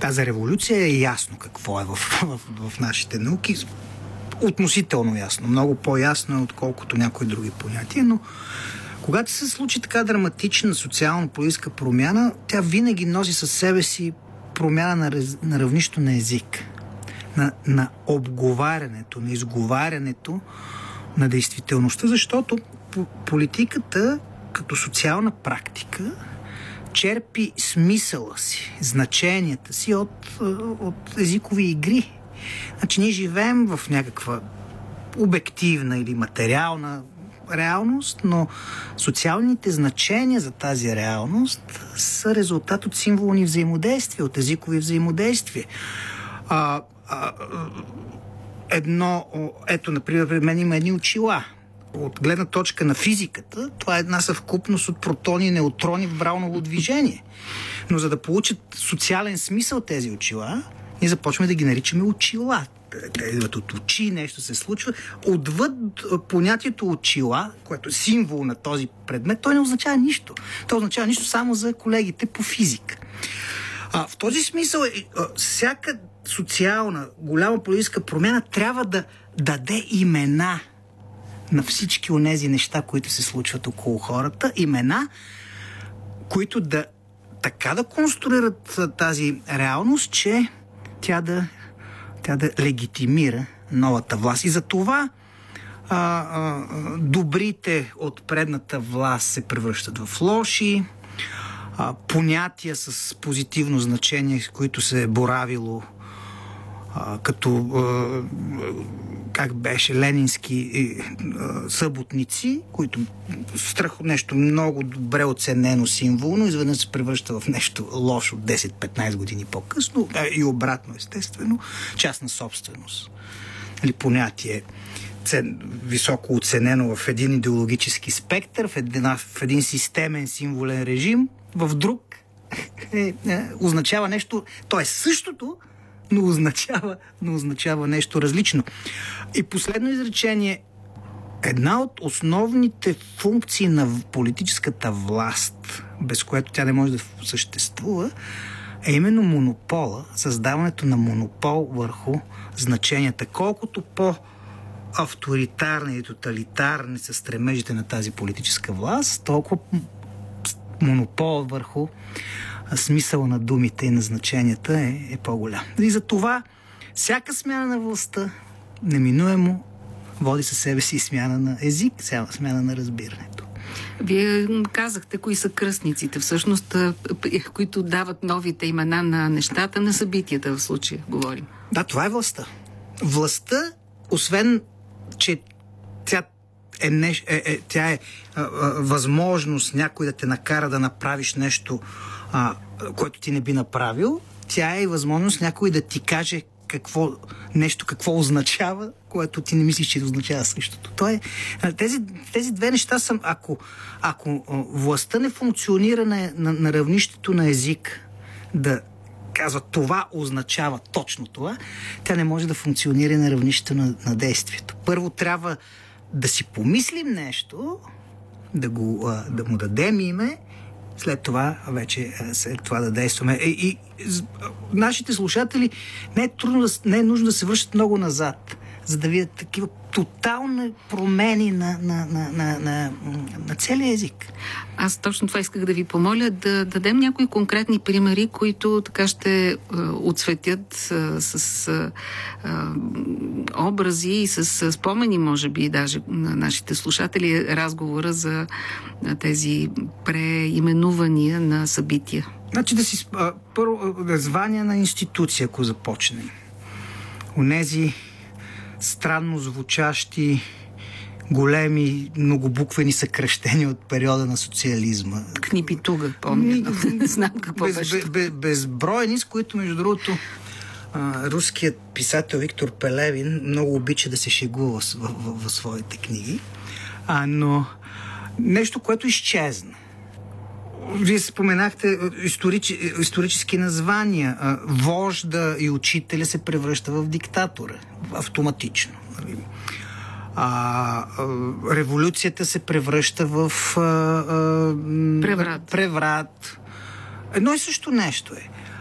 Тази революция е ясно какво е в нашите науки. Относително ясно. Много по-ясно е, отколкото някои други понятия, но когато се случи така драматична социално-политическа промяна, тя винаги носи със себе си промяна на равнището на език. На обговарянето, на изговарянето на действителността, защото политиката като социална практика черпи смисъла си, значенията си от езикови игри. Значи ние живеем в някаква обективна или материална реалност, но социалните значения за тази реалност са резултат от символни взаимодействия, от езикови взаимодействия. Ето, например, при мен има едни очила. От гледна точка на физиката, това е една съвкупност от протони и неутрони в брауново движение. Но за да получат социален смисъл тези очила, ние започваме да ги наричаме очила. Те идват от очи, нещо се случва. Отвъд понятието очила, което е символ на този предмет, той не означава нищо. Той означава нищо само за колегите по физика. В този смисъл всяка социална, голяма политическа промяна трябва да даде имена на всички онези неща, които се случват около хората. Имена, които така да конструират тази реалност, че тя да легитимира новата власт. И за това добрите от предната власт се превръщат в лоши, понятия с позитивно значение, които се е боравило като как беше, ленински съботници, които нещо много добре оценено символно, изведнъж се превръща в нещо лошо 10-15 години по-късно и обратно, естествено, частна собственост. Или понятие високо оценено в един идеологически спектър, в един системен символен режим, в друг означава нещо, то е същото, но означава нещо различно. И последно изречение. Една от основните функции на политическата власт, без което тя не може да съществува, е именно монопола, създаването на монопол върху значенията. Колкото по-авторитарни и тоталитарни са стремежите на тази политическа власт, толкова монопол върху смисъла на думите и на значенията е по-голям. И за това всяка смяна на властта неминуемо води със себе си смяна на език, смяна на разбирането. Вие казахте кои са кръстниците, всъщност, които дават новите имена на нещата, на събитията в случая, говорим. Да, това е властта. Властта, освен, че тя е възможност някой да те накара да направиш нещо, което ти не би направил, тя е и възможност някой да ти каже какво означава, което ти не мислиш, че означава същото. Тези две неща са, ако властта не функционира на равнището на език, да казва това означава точно това, тя не може да функционира на равнището на действието. Първо трябва да си помислим нещо, да му дадем име, след това да действаме. И нашите слушатели не е нужно да се връщат много назад, за да видят такива тотални промени на целия език. Аз точно това исках да ви помоля, да дадем някои конкретни примери, които така ще отсветят с образи и с спомени, може би, даже на нашите слушатели, разговора за тези преименувания на събития. Значи първо звания на институция, ако започнем. Онези странно звучащи големи многобуквени съкращения от периода на социализма. Книпитуга, помня. Знам какво беше. Безбройни, с които, между другото, руският писател Виктор Пелевин много обича да се шегува в своите книги. Но нещо, което изчезна. Вие споменахте исторически названия. Вожда и учителя се превръща в диктатора. Автоматично. Революцията се превръща в преврат. Едно и също нещо е.